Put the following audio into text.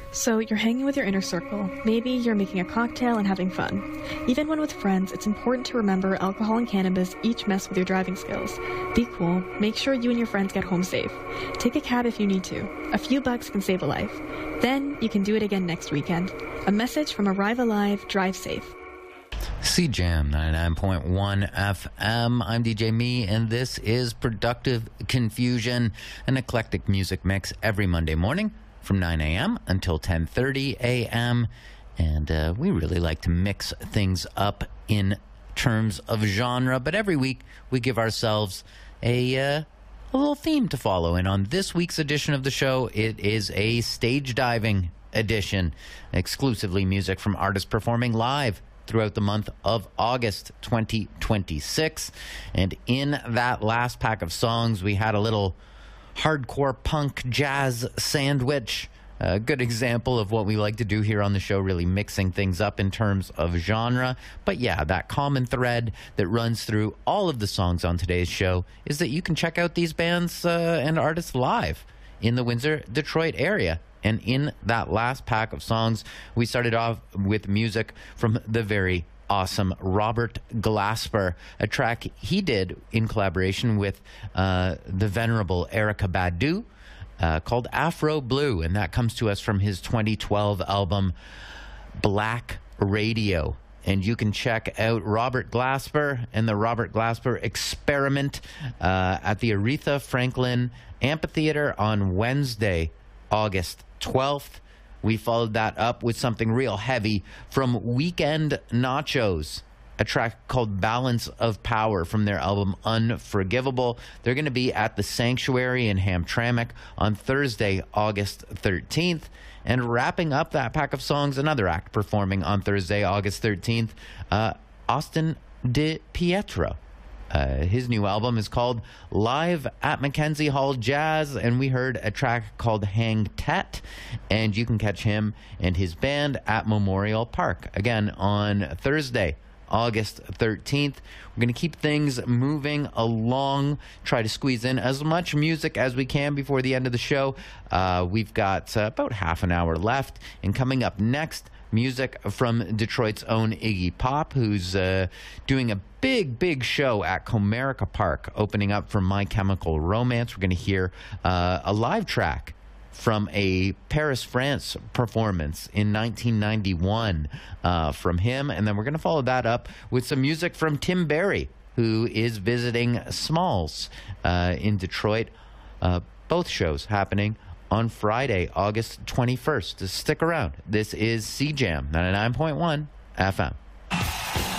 So you're hanging with your inner circle. Maybe you're making a cocktail and having fun. Even when with friends, it's important to remember alcohol and cannabis each mess with your driving skills. Be cool. Make sure you and your friends get home safe. Take a cab if you need to. A few bucks can save a life. Then you can do it again next weekend. A message from Arrive Alive, Drive Safe. CJAM 99.1 FM. I'm DJ Me, and this is Productive Confusion, an eclectic music mix every Monday morning from 9 a.m. until 10:30 a.m. And we really like to mix things up in terms of genre, but every week we give ourselves a little theme to follow. And on this week's edition of the show, it is a stage diving edition, exclusively music from artists performing live throughout the month of August 2026. And in that last pack of songs, we had a little hardcore punk jazz sandwich. A good example of what we like to do here on the show, really mixing things up in terms of genre. But yeah, that common thread that runs through all of the songs on today's show is that you can check out these bands and artists live in the Windsor, Detroit area. And in that last pack of songs, we started off with music from the very awesome Robert Glasper, a track he did in collaboration with the venerable Erykah Badu called Afro Blue. And that comes to us from his 2012 album, Black Radio. And you can check out Robert Glasper and the Robert Glasper Experiment at the Aretha Franklin Amphitheater on Wednesday, August 12th. We followed that up with something real heavy from Weekend Nachos, a track called Balance of Power from their album Unforgivable. They're going to be at the Sanctuary in Hamtramck on Thursday, August 13th. And wrapping up that pack of songs, another act performing on Thursday, August 13th, Austin De Pietro. His new album is called Live at Mackenzie Hall Jazz, and we heard a track called Hang Tet, and you can catch him and his band at Memorial Park, again, on Thursday, August 13th. We're going to keep things moving along, try to squeeze in as much music as we can before the end of the show. We've got about half an hour left, and coming up next, music from Detroit's own Iggy Pop, who's doing a big show at Comerica Park, opening up for My Chemical Romance. We're going to hear a live track from a Paris, France performance in 1991 from him. And then we're going to follow that up with some music from Tim Barry, who is visiting Smalls in Detroit. Both shows happening on Friday, August 21st. Stick around. This is CJAM 99.1 FM.